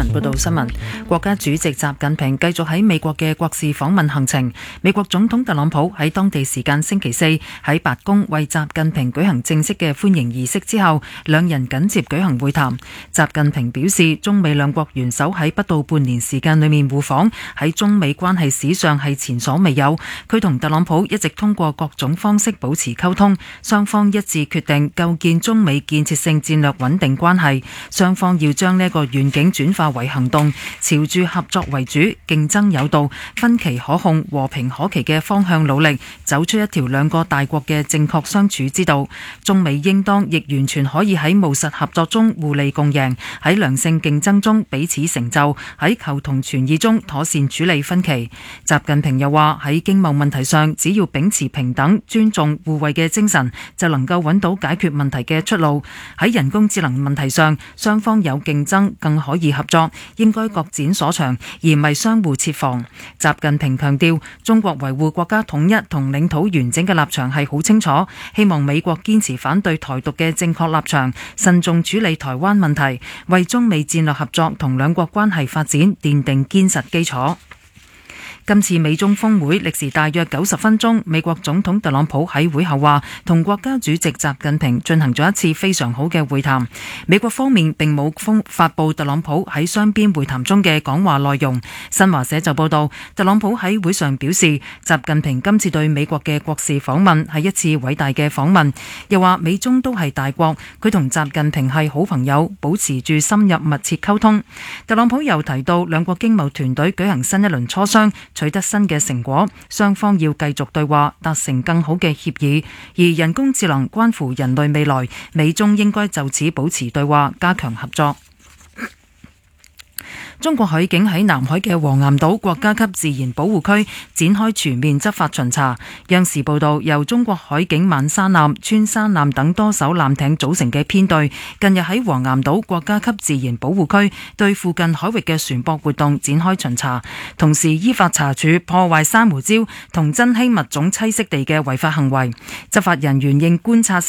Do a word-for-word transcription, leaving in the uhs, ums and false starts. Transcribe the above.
報道新聞。國家主席習近平繼續喺美國嘅國事訪問行程。美國總統特朗普喺當地時間星期四喺白宮為習近平舉行正式嘅歡迎儀式之後，兩人緊接舉行會談。習近平表示，中美兩國元首喺不到半年時間裏面互訪，喺中美關係史上係前所未有。佢同特朗普一直通過各種方式保持溝通，雙方一致決定構建中美建設性戰略穩定關係。雙方要將呢一個願景轉化為行動，朝住合作為主、競爭有道、分歧可控、和平可期嘅方向努力，走出一條兩個大國嘅正確相處之道。中美應當亦完全可以喺務實合作中互利共贏，喺良性競爭中彼此成就，喺求同存異中妥善處理分歧。習近平又話，喺經貿問題上，只要秉持平等、尊重、互惠嘅精神，就能夠揾到解決問題嘅出路。喺人工智能問題上，雙方有競爭，更可以合作，應該各展所長，而唔係相互設防。習近平強調，中國維護國家統一同領土完整嘅立場係好清楚，希望美國堅持反對台獨嘅正確立場，慎重處理台灣問題，為中美戰略合作同兩國關係發展奠定堅實基礎。今次美中峰會歷時大約九十分鐘，美國總統特朗普喺會後話，同國家主席習近平進行咗一次非常好嘅會談。美國方面並冇發布特朗普喺雙邊會談中嘅講話內容。新華社就報道，特朗普喺會上表示，習近平今次對美國嘅國事訪問係一次偉大嘅訪問，又話美中都係大國，佢同習近平係好朋友，保持住深入密切溝通。特朗普又提到，兩國經貿團隊舉行新一輪磋商，取得新嘅成果，雙方要繼續對話，達成更好嘅協議。而人工智能關乎人類未來，美中應該就此保持對話，加強合作。中國海警喺南海嘅黃岩島國家級自然保護區展開全面執法巡查。央視報道，由中國海警萬山艦、穿山艦等多艘艦艇組成嘅編隊，近日喺黃岩島國家級自然保護區對附近海域嘅船舶活動展開巡查，同時依法查處破壞珊瑚礁同珍稀物種棲息地嘅違法行為。執法人員應觀察